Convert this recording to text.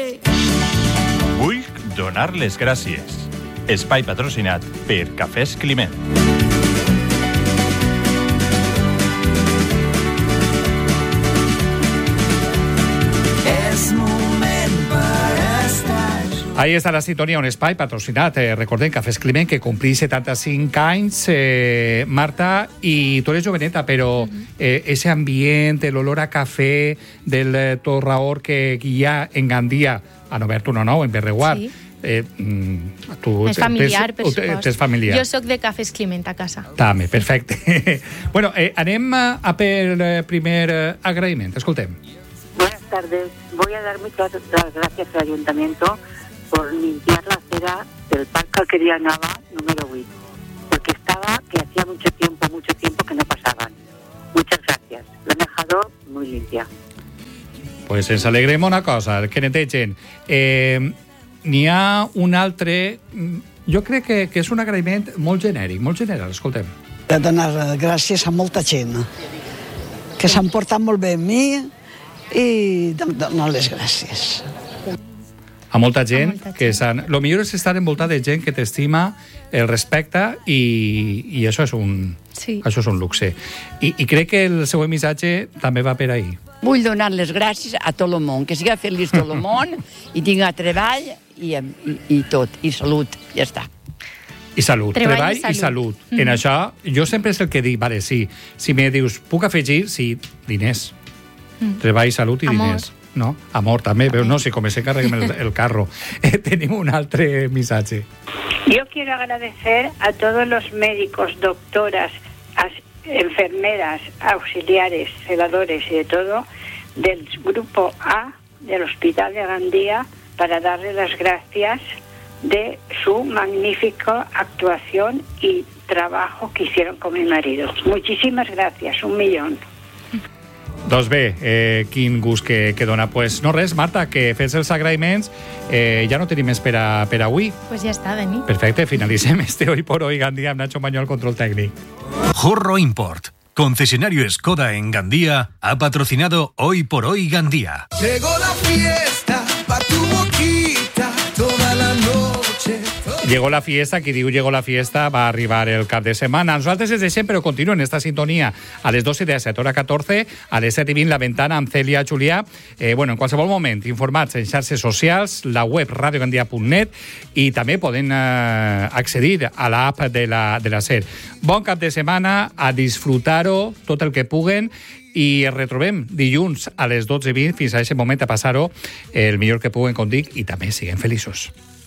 Vull donar les gràcies. Espai patrocinat per Cafès Climent. Ahí està la sintonia, un espai patrocinat. Recordem, Cafès Climent, que complís 75 anys. Marta, i tu eres joveneta, però ese ambient, l'olor a cafè del torraor que hi ha en Gandia, a Novertu no, en Berreguard. Sí. Tu és familiar, per supost. És familiar. Jo sóc de Cafès Climent a casa. També, perfecte. Bueno, anem a per primer agraïment. Escoltem. Buenas tardes. Voy a dar muchas gracias al Ayuntamiento por limpiar la acera del Parque Alquería Nava número 8, porque que hacía mucho tiempo que no pasaban. Muchas gracias. Lo han dejado muy limpia. Pues ens alegrem una cosa, que netegen. N'hi ha un altre... Jo crec que és un agraïment molt genèric, molt general, escoltem. De donar gràcies a molta gent que s'han portat molt bé amb mi i donar les gràcies. A molta gent que s'han... Lo millor és estar envoltat de gent que t'estima, el respecta i això és un... Sí. Això és un luxe. I crec que el següent missatge també va per ahí. Vull donar les gràcies a tot el món, que siga feliç tot el món i tinga treball i tot, i salut, ja està. I salut, treball i salut. En això, jo sempre és el que dic, vale, sí, si me dius, puc afegir, sí, diners. Treball, salut i diners. No? Amor també, veu, no, si comencé carreguem el carro. Tenim un altre missatge. Yo quiero agradecer a todos los médicos, doctoras, enfermeras, auxiliares, celadores y de todo del grupo A del Hospital de Gandía para darle las gracias de su magnífica actuación y trabajo que hicieron con mi marido. Muchísimas gracias, 1.000.000. Doncs bé, quin gust que dona. Pues no res, Marta, que fes els agraïments. Ja no tenim més per avui. Pues ja està, Dani. Perfecte, finalicem este Hoy por Hoy Gandía amb Nacho Mañol, control técnic. Jorro Import, concesionario Skoda en Gandía, ha patrocinado Hoy por Hoy Gandía. Llegó la fiesta pa' tu boquita toda la noche. Llegó la fiesta, qui diu llegó la fiesta va arribar el cap de setmana. Nosaltres es deixem, però continuen en esta sintonia a les 12:17, hora 14, a les 7:20 La Ventana amb Cèlia Julià. En qualsevol moment, informats en xarxes socials, la web radiogandia.net i també poden accedir a l'app de la SER. Bon cap de setmana, a disfrutar-ho tot el que puguen i ens retrobem dilluns a les 12:20 fins a aquest moment a passar-ho el millor que puguen, com dic, i també siguem feliços.